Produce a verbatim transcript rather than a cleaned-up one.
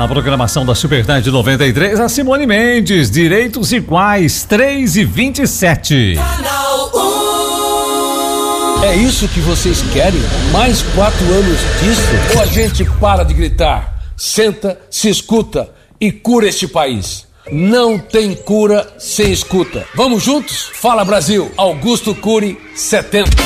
Na programação da Supernet noventa e três, a Simone Mendes, Direitos Iguais, três e vinte e sete. É isso que vocês querem? Mais quatro anos disso? Ou a gente para de gritar, senta, se escuta e cura este país? Não tem cura sem escuta. Vamos juntos? Fala Brasil, Augusto Cury, setenta.